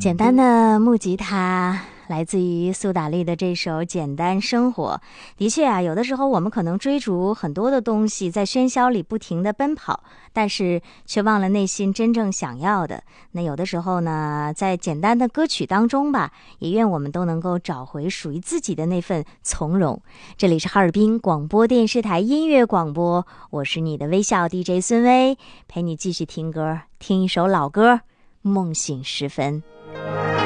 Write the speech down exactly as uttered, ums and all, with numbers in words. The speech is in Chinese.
简单的木吉他来自于苏打绿的这首《简单生活》。的确啊，有的时候我们可能追逐很多的东西，在喧嚣里不停地奔跑，但是却忘了内心真正想要的。那有的时候呢，在简单的歌曲当中吧，也愿我们都能够找回属于自己的那份从容。这里是哈尔滨广播电视台音乐广播，我是你的微笑 D J 孙薇，陪你继续听歌，听一首老歌，梦醒时分。